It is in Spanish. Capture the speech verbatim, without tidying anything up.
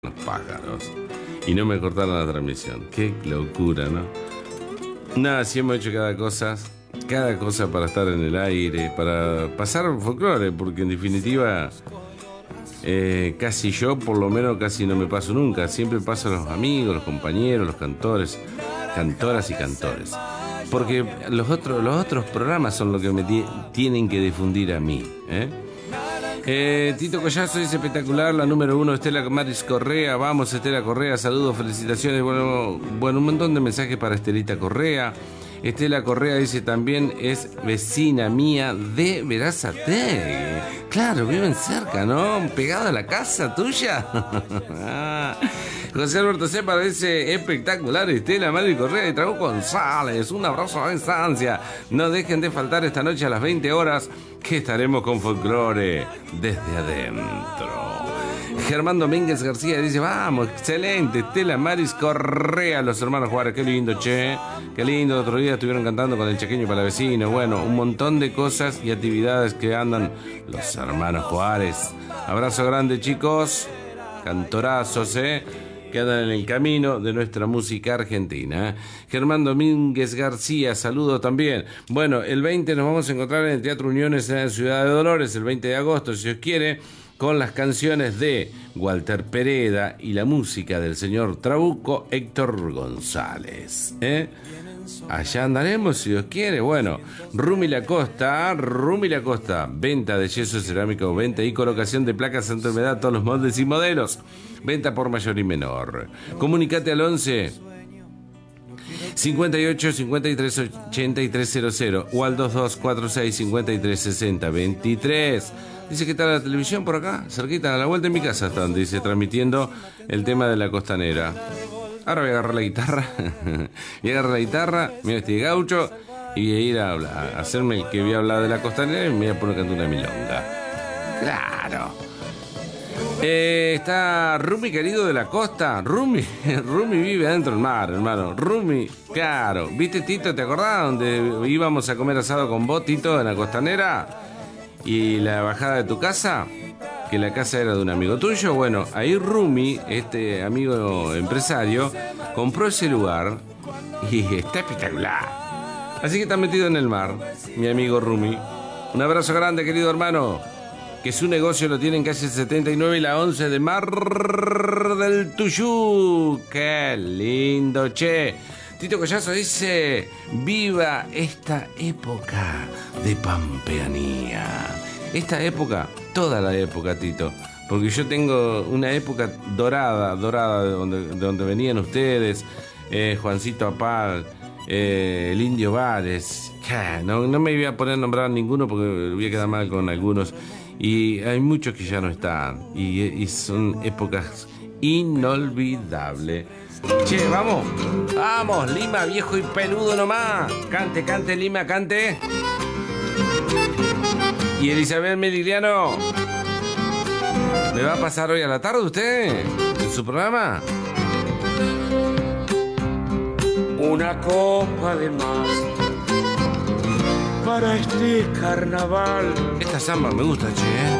los pájaros y no me cortaron la transmisión. Qué locura, ¿no? Nada, sí hemos hecho cada cosa, cada cosa para estar en el aire, para pasar folclore, porque en definitiva eh, casi yo, por lo menos, casi no me paso nunca. Siempre paso a los amigos, los compañeros, los cantores, cantoras y cantores. Porque los otros, los otros programas son los que me tienen que difundir a mí, ¿eh? Eh, Tito Collazo dice espectacular, la número uno, Estela Maris Correa. Vamos, Estela Correa, saludos, felicitaciones. Bueno, bueno, un montón de mensajes para Estelita Correa. Estela Correa dice también es vecina mía de Verazategui. Claro, viven cerca, ¿no? Pegado a la casa tuya. José Alberto Cepa dice espectacular, Estela Maris Correa y Trabuco González. Un abrazo a la instancia. No dejen de faltar esta noche a las veinte horas, que estaremos con folclore desde adentro. Germán Domínguez García dice, vamos, excelente, Estela Maris Correa, los hermanos Juárez, qué lindo, che, qué lindo, otro día estuvieron cantando con el Chaqueño para vecinos, bueno, un montón de cosas y actividades que andan los hermanos Juárez. Abrazo grande, chicos, cantorazos, eh, que andan en el camino de nuestra música argentina. Germán Domínguez García, saludo también. Bueno, el veinte nos vamos a encontrar en el Teatro Uniones en la Ciudad de Dolores, el veinte de agosto, si Dios quiere, con las canciones de Walter Pereda y la música del señor Trabuco Héctor González, ¿eh? Allá andaremos, si Dios quiere. Bueno, Rumi Lacosta, Rumi Lacosta, venta de yeso cerámico, venta y colocación de placas de enfermedad, todos los moldes y modelos, venta por mayor y menor. Comunicate al once cincuenta y ocho cincuenta y tres ochenta y tres cero cero o al veintidós cuarenta y seis cincuenta y tres sesenta veintitrés. Dice que está la televisión por acá, cerquita, a la vuelta de mi casa están, dice, transmitiendo el tema de la costanera. Ahora voy a agarrar la guitarra, voy a agarrar la guitarra, me voy a vestir de gaucho y voy a ir a, hablar, a hacerme el que voy a hablar de la costanera y me voy a poner a cantar una milonga. Claro. Eh, está Rumi querido de la costa. Rumi, Rumi vive adentro del mar, hermano. Rumi, claro. ¿Viste, Tito? ¿Te acordás donde íbamos a comer asado con vos, Tito, en la costanera? Y la bajada de tu casa, que la casa era de un amigo tuyo. Bueno, ahí Rumi, este amigo empresario, compró ese lugar y está espectacular. Así que está metido en el mar, mi amigo Rumi. Un abrazo grande, querido hermano. Que su negocio lo tiene en calle setenta y nueve y la once de Mar del Tuyú. ¡Qué lindo, che! Tito Collazo dice, viva esta época de pampeanía. Esta época, toda la época, Tito. Porque yo tengo una época dorada, dorada, de donde, de donde venían ustedes, eh, Juancito Apal, eh, el Indio Vales. No, no me voy a poner a nombrar ninguno porque voy a quedar mal con algunos. Y hay muchos que ya no están. Y, y son épocas inolvidables. Che, vamos. Vamos, Lima, viejo y peludo nomás. Cante, cante, Lima, cante. Y Elizabeth Meridiano, ¿me va a pasar hoy a la tarde usted en su programa? Una copa de más para este carnaval. Esta samba me gusta, che.